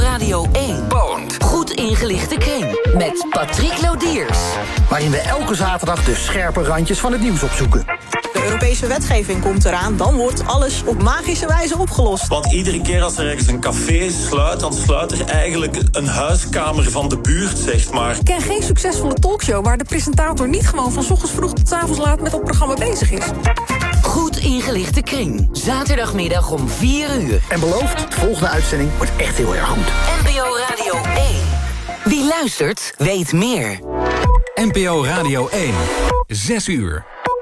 Radio 1. Goed ingelichte kring met Patrick Lodiers. Waarin we elke zaterdag de scherpe randjes van het nieuws opzoeken. De Europese wetgeving komt eraan, dan wordt alles op magische wijze opgelost. Want iedere keer als er ergens een café sluit, dan sluit er eigenlijk een huiskamer van de buurt, zeg maar. Ik ken geen succesvolle talkshow waar de presentator niet gewoon van 's ochtends vroeg tot 's avonds laat met het programma bezig is. Goed ingelichte kring. Zaterdagmiddag om 4 uur. En beloofd, de volgende uitzending wordt echt heel erg goed. NPO Radio 1. Wie luistert, weet meer. NPO Radio 1. 6 uur.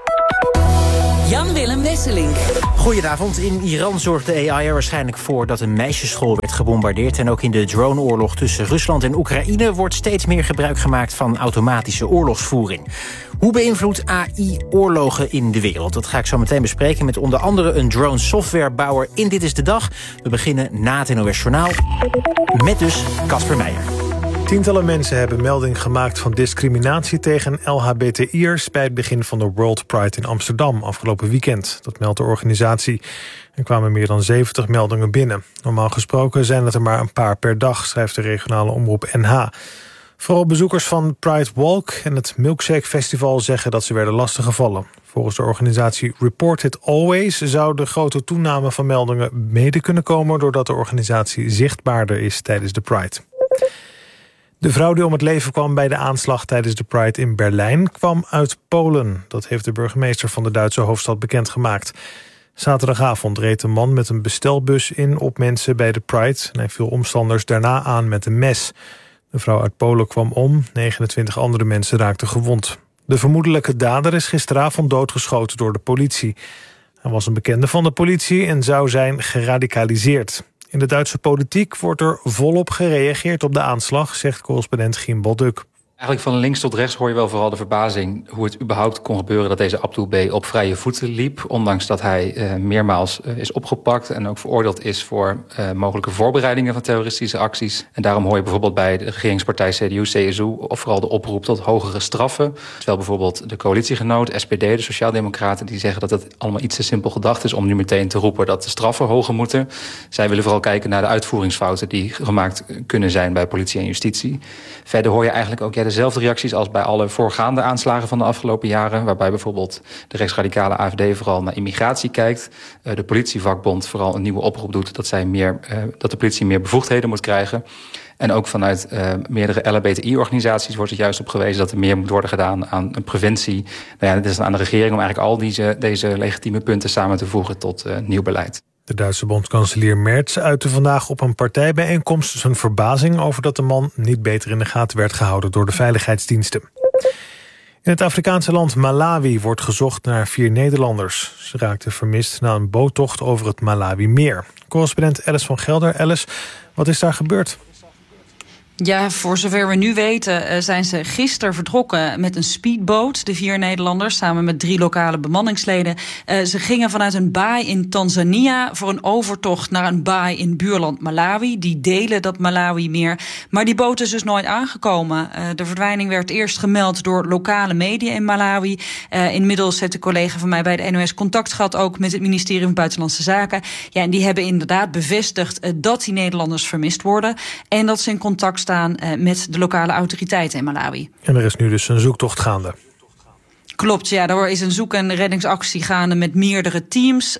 Jan-Willem Wesselink. Goedenavond. In Iran zorgt de AI er waarschijnlijk voor dat een meisjesschool werd gebombardeerd. En ook in de droneoorlog tussen Rusland en Oekraïne wordt steeds meer gebruik gemaakt van automatische oorlogsvoering. Hoe beïnvloedt AI oorlogen in de wereld? Dat ga ik zo meteen bespreken met onder andere een drone softwarebouwer in Dit is de Dag. We beginnen na het NOS Journaal met dus Casper Meijer. Tientallen mensen hebben melding gemaakt van discriminatie tegen LHBTI'ers bij het begin van de World Pride in Amsterdam afgelopen weekend. Dat meldt de organisatie. Er kwamen meer dan 70 meldingen binnen. Normaal gesproken zijn het er maar een paar per dag, schrijft de regionale omroep NH. Vooral bezoekers van Pride Walk en het Milkshake Festival zeggen dat ze werden lastiggevallen. Volgens de organisatie Report It Always zou de grote toename van meldingen mede kunnen komen doordat de organisatie zichtbaarder is tijdens de Pride. De vrouw die om het leven kwam bij de aanslag tijdens de Pride in Berlijn kwam uit Polen. Dat heeft de burgemeester van de Duitse hoofdstad bekendgemaakt. Zaterdagavond reed een man met een bestelbus in op mensen bij de Pride en hij viel omstanders daarna aan met een mes. De vrouw uit Polen kwam om, 29 andere mensen raakten gewond. De vermoedelijke dader is gisteravond doodgeschoten door de politie. Hij was een bekende van de politie en zou zijn geradicaliseerd. In de Duitse politiek wordt er volop gereageerd op de aanslag, zegt correspondent Giem Bolduk. Eigenlijk van links tot rechts hoor je wel vooral de verbazing hoe het überhaupt kon gebeuren dat deze Abdul B. op vrije voeten liep. Ondanks dat hij meermaals is opgepakt en ook veroordeeld is voor mogelijke voorbereidingen van terroristische acties. En daarom hoor je bijvoorbeeld bij de regeringspartij CDU-CSU of vooral de oproep tot hogere straffen. Terwijl bijvoorbeeld de coalitiegenoot, SPD, de Sociaaldemocraten, die zeggen dat het allemaal iets te simpel gedacht is om nu meteen te roepen dat de straffen hoger moeten. Zij willen vooral kijken naar de uitvoeringsfouten die gemaakt kunnen zijn bij politie en justitie. Verder hoor je eigenlijk ook dezelfde reacties als bij alle voorgaande aanslagen van de afgelopen jaren, waarbij bijvoorbeeld de rechtsradicale AfD vooral naar immigratie kijkt. De politievakbond vooral een nieuwe oproep doet dat de politie meer bevoegdheden moet krijgen. En ook vanuit meerdere LHBTI-organisaties wordt er juist op gewezen dat er meer moet worden gedaan aan preventie. Nou ja, het is aan de regering om eigenlijk al deze legitieme punten samen te voegen tot nieuw beleid. De Duitse bondskanselier Merz uitte vandaag op een partijbijeenkomst zijn verbazing over dat de man niet beter in de gaten werd gehouden door de veiligheidsdiensten. In het Afrikaanse land Malawi wordt gezocht naar 4 Nederlanders. Ze raakten vermist na een boottocht over het Malawi-meer. Correspondent Alice van Gelder. Alice, wat is daar gebeurd? Ja, voor zover we nu weten zijn ze gisteren vertrokken met een speedboot. De 4 Nederlanders, samen met 3 lokale bemanningsleden. Ze gingen vanuit een baai in Tanzania voor een overtocht naar een baai in buurland Malawi. Die delen dat Malawi-meer. Maar die boot is dus nooit aangekomen. De verdwijning werd eerst gemeld door lokale media in Malawi. Inmiddels heeft een collega van mij bij de NOS contact gehad ook met het ministerie van Buitenlandse Zaken. Ja, en die hebben inderdaad bevestigd dat die Nederlanders vermist worden. En dat ze in contact staan met de lokale autoriteiten in Malawi. En er is nu dus een zoektocht gaande. Klopt, ja, er is een zoek- en reddingsactie gaande met meerdere teams,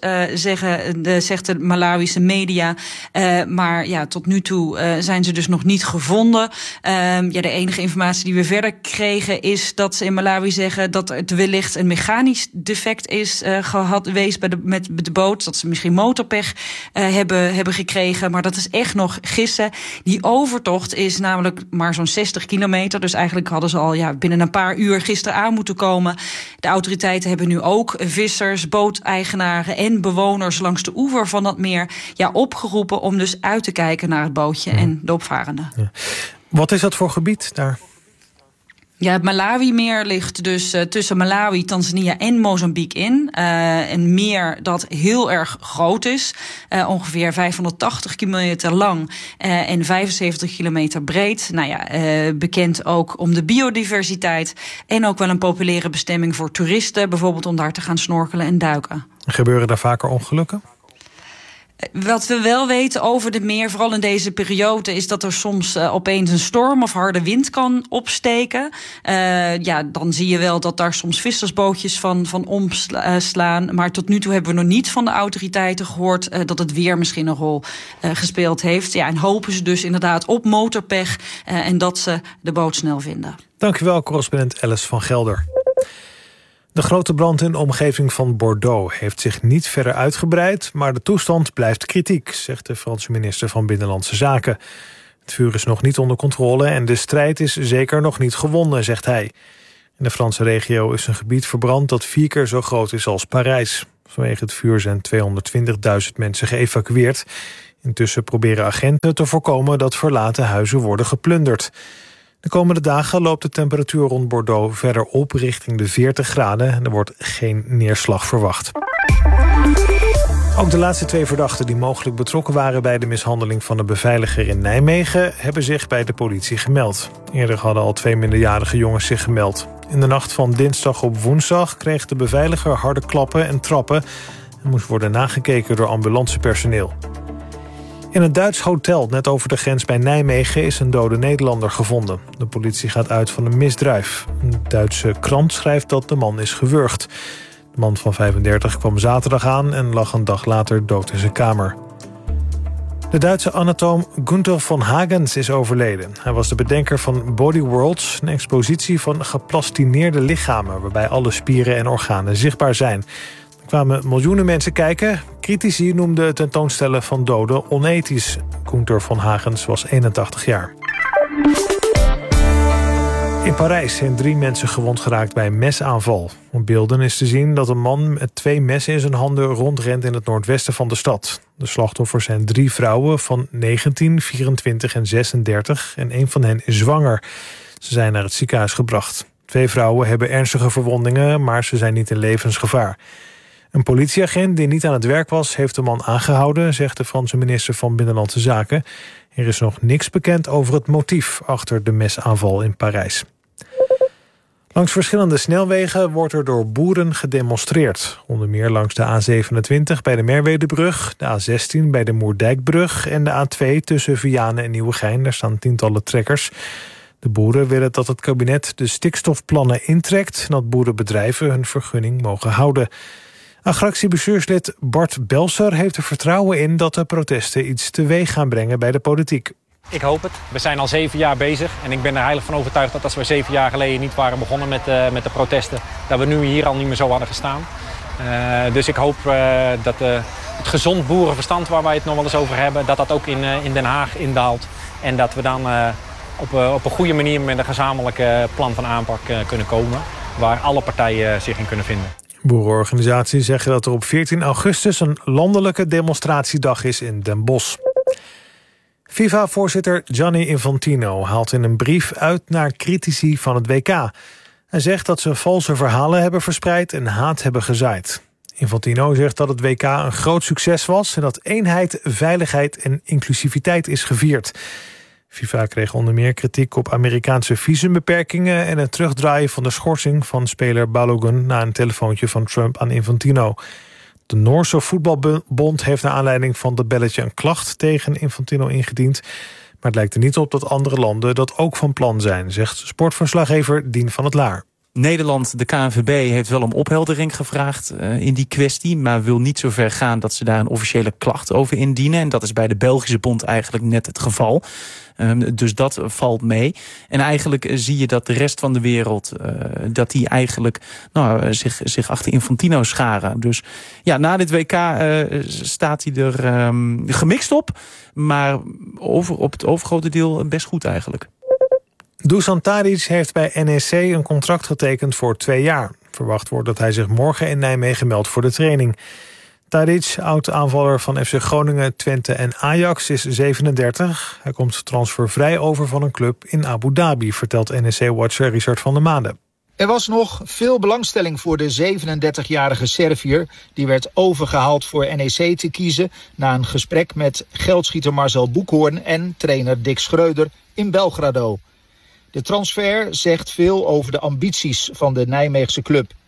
zegt de Malawische media. Maar ja, tot nu toe zijn ze dus nog niet gevonden. De enige informatie die we verder kregen is dat ze in Malawi zeggen dat het wellicht een mechanisch defect is geweest met de boot. Dat ze misschien motorpech hebben gekregen, maar dat is echt nog gissen. Die overtocht is namelijk maar zo'n 60 kilometer. Dus eigenlijk hadden ze al binnen een paar uur gisteren aan moeten komen. De autoriteiten hebben nu ook vissers, booteigenaren en bewoners langs de oever van dat meer opgeroepen om dus uit te kijken naar het bootje en de opvarenden. Ja. Wat is dat voor gebied daar? Ja, het Malawi-meer ligt dus tussen Malawi, Tanzania en Mozambique in. Een meer dat heel erg groot is. Ongeveer 580 kilometer lang en 75 kilometer breed. Bekend ook om de biodiversiteit. En ook wel een populaire bestemming voor toeristen. Bijvoorbeeld om daar te gaan snorkelen en duiken. Gebeuren daar vaker ongelukken? Wat we wel weten over de meer, vooral in deze periode, is dat er soms opeens een storm of harde wind kan opsteken. Dan zie je wel dat daar soms vissersbootjes van omslaan. Maar tot nu toe hebben we nog niet van de autoriteiten gehoord dat het weer misschien een rol gespeeld heeft. Ja, en hopen ze dus inderdaad op motorpech en dat ze de boot snel vinden. Dankjewel, correspondent Alice van Gelder. De grote brand in de omgeving van Bordeaux heeft zich niet verder uitgebreid, maar de toestand blijft kritiek, zegt de Franse minister van Binnenlandse Zaken. Het vuur is nog niet onder controle en de strijd is zeker nog niet gewonnen, zegt hij. In de Franse regio is een gebied verbrand dat 4 keer zo groot is als Parijs. Vanwege het vuur zijn 220.000 mensen geëvacueerd. Intussen proberen agenten te voorkomen dat verlaten huizen worden geplunderd. De komende dagen loopt de temperatuur rond Bordeaux verder op richting de 40 graden. En er wordt geen neerslag verwacht. Ook de laatste 2 verdachten die mogelijk betrokken waren bij de mishandeling van een beveiliger in Nijmegen hebben zich bij de politie gemeld. Eerder hadden al 2 minderjarige jongens zich gemeld. In de nacht van dinsdag op woensdag kreeg de beveiliger harde klappen en trappen en moest worden nagekeken door ambulancepersoneel. In een Duits hotel net over de grens bij Nijmegen is een dode Nederlander gevonden. De politie gaat uit van een misdrijf. Een Duitse krant schrijft dat de man is gewurgd. De man van 35 kwam zaterdag aan en lag een dag later dood in zijn kamer. De Duitse anatoom Gunther von Hagens is overleden. Hij was de bedenker van Body Worlds, een expositie van geplastineerde lichamen waarbij alle spieren en organen zichtbaar zijn. Er kwamen miljoenen mensen kijken. Critici noemden het tentoonstellen van doden onethisch. Gunther von Hagens was 81 jaar. In Parijs zijn 3 mensen gewond geraakt bij een mesaanval. Op beelden is te zien dat een man met 2 messen in zijn handen rondrent in het noordwesten van de stad. De slachtoffers zijn 3 vrouwen van 19, 24 en 36 en 1 van hen is zwanger. Ze zijn naar het ziekenhuis gebracht. 2 vrouwen hebben ernstige verwondingen, maar ze zijn niet in levensgevaar. Een politieagent die niet aan het werk was, heeft de man aangehouden, zegt de Franse minister van Binnenlandse Zaken. Er is nog niks bekend over het motief achter de mesaanval in Parijs. Langs verschillende snelwegen wordt er door boeren gedemonstreerd. Onder meer langs de A27 bij de Merwedebrug, de A16 bij de Moerdijkbrug en de A2 tussen Vianen en Nieuwegein. Daar staan tientallen trekkers. De boeren willen dat het kabinet de stikstofplannen intrekt en dat boerenbedrijven hun vergunning mogen houden. Agractiebestuurslid Bart Belser heeft er vertrouwen in dat de protesten iets teweeg gaan brengen bij de politiek. Ik hoop het. We zijn al 7 jaar bezig en ik ben er heilig van overtuigd dat als we 7 jaar geleden niet waren begonnen met de protesten, dat we nu hier al niet meer zo hadden gestaan. Dus ik hoop dat het gezond boerenverstand waar wij het nog wel eens over hebben, dat dat ook in Den Haag indaalt. En dat we dan op een goede manier met een gezamenlijke plan van aanpak kunnen komen waar alle partijen zich in kunnen vinden. Boerenorganisaties zeggen dat er op 14 augustus een landelijke demonstratiedag is in Den Bosch. FIFA-voorzitter Gianni Infantino haalt in een brief uit naar critici van het WK. Hij zegt dat ze valse verhalen hebben verspreid en haat hebben gezaaid. Infantino zegt dat het WK een groot succes was en dat eenheid, veiligheid en inclusiviteit is gevierd. FIFA kreeg onder meer kritiek op Amerikaanse visumbeperkingen en het terugdraaien van de schorsing van speler Balogun na een telefoontje van Trump aan Infantino. De Noorse voetbalbond heeft naar aanleiding van dat belletje een klacht tegen Infantino ingediend. Maar het lijkt er niet op dat andere landen dat ook van plan zijn, zegt sportverslaggever Dien van het Laar. Nederland, de KNVB, heeft wel om opheldering gevraagd in die kwestie, maar wil niet zo ver gaan dat ze daar een officiële klacht over indienen. En dat is bij de Belgische bond eigenlijk net het geval. Dus dat valt mee. En eigenlijk zie je dat de rest van de wereld, dat die eigenlijk zich achter Infantino scharen. Dus ja, na dit WK staat hij er gemixt op, maar op het overgrote deel best goed eigenlijk. Dusan Tadic heeft bij NEC een contract getekend voor 2 jaar. Verwacht wordt dat hij zich morgen in Nijmegen meldt voor de training. Tadic, oud-aanvaller van FC Groningen, Twente en Ajax, is 37. Hij komt transfervrij over van een club in Abu Dhabi, vertelt NEC-watcher Richard van der Maanden. Er was nog veel belangstelling voor de 37-jarige Serviër. Die werd overgehaald voor NEC te kiezen na een gesprek met geldschieter Marcel Boekhoorn en trainer Dick Schreuder in Belgrado. De transfer zegt veel over de ambities van de Nijmeegse club.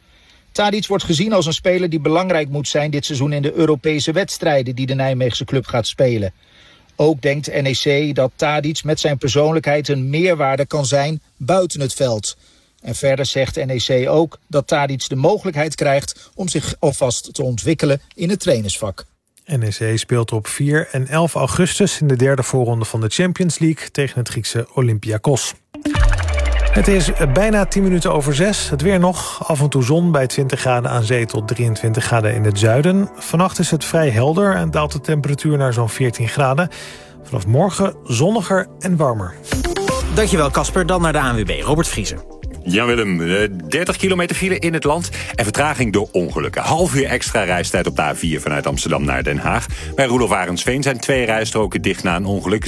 Tadić wordt gezien als een speler die belangrijk moet zijn dit seizoen in de Europese wedstrijden die de Nijmeegse club gaat spelen. Ook denkt NEC dat Tadić met zijn persoonlijkheid een meerwaarde kan zijn buiten het veld. En verder zegt NEC ook dat Tadić de mogelijkheid krijgt om zich alvast te ontwikkelen in het trainersvak. NEC speelt op 4 en 11 augustus in de derde voorronde van de Champions League tegen het Griekse Olympiakos. Het is bijna 10 minuten over 6. Het weer nog. Af en toe zon bij 20 graden aan zee tot 23 graden in het zuiden. Vannacht is het vrij helder en daalt de temperatuur naar zo'n 14 graden. Vanaf morgen zonniger en warmer. Dankjewel Casper. Dan naar de ANWB. Robert Vriezen. Ja Willem, 30 kilometer file in het land en vertraging door ongelukken. Half uur extra reistijd op de A4 vanuit Amsterdam naar Den Haag. Bij Roelof Arendsveen zijn 2 rijstroken dicht na een ongeluk.